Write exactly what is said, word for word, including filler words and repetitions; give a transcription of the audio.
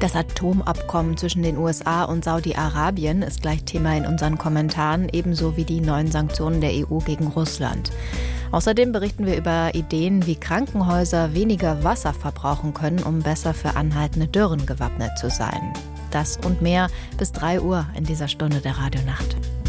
Das Atomabkommen zwischen den U S A und Saudi-Arabien ist gleich Thema in unseren Kommentaren, ebenso wie die neuen Sanktionen der E U gegen Russland. Außerdem berichten wir über Ideen, wie Krankenhäuser weniger Wasser verbrauchen können, um besser für anhaltende Dürren gewappnet zu sein. Das und mehr bis drei Uhr in dieser Stunde der Radionacht.